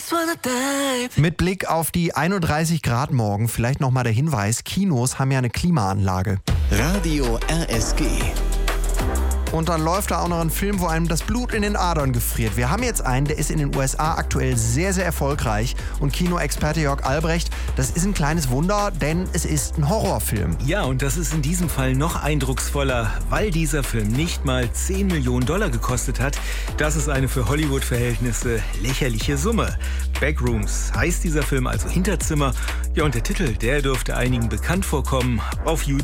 Mit Blick auf die 31 Grad morgen vielleicht nochmal der Hinweis, Kinos haben ja eine Klimaanlage. Radio RSG. Und dann läuft da auch noch ein Film, wo einem das Blut in den Adern gefriert. Wir haben jetzt einen, der ist in den USA aktuell sehr, sehr erfolgreich. Und Kinoexperte Jörg Albrecht, das ist ein kleines Wunder, denn es ist ein Horrorfilm. Ja, und das ist in diesem Fall noch eindrucksvoller, weil dieser Film nicht mal 10 Millionen Dollar gekostet hat. Das ist eine für Hollywood-Verhältnisse lächerliche Summe. Backrooms heißt dieser Film, also Hinterzimmer. Ja, und der Titel, der dürfte einigen bekannt vorkommen. Auf YouTube